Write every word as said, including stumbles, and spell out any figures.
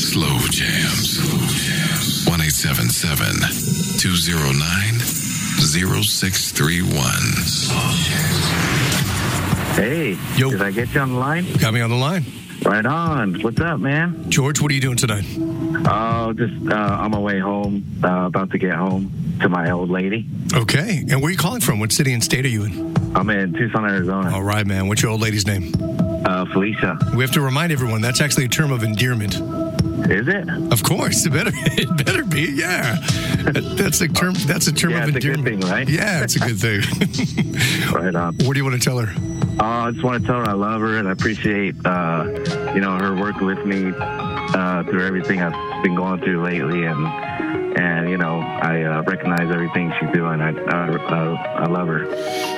Slow Jams. one eight seven seven, two oh nine, oh six three one. Hey, Yo. did I get you on the line? Got me on the line. Right on. What's up, man? George, what are you doing tonight? Oh, just uh, on my way home, uh, about to get home to my old lady. Okay. And where are you calling from? What city and state are you in? I'm in Tucson, Arizona. All right, man. What's your old lady's name? Uh, Felicia. We have to remind everyone that's actually a term of endearment. Is it? Of course. It better, it better be. Yeah. That- That's a term, that's a term Yeah, of it's a good endearment. thing, right? Yeah, it's a good thing. Right on. What do you want to tell her? Uh, I just want to tell her I love her and I appreciate, uh, you know, her work with me uh, through everything I've been going through lately, and and you know, I uh, recognize everything she's doing. I I, uh, I love her.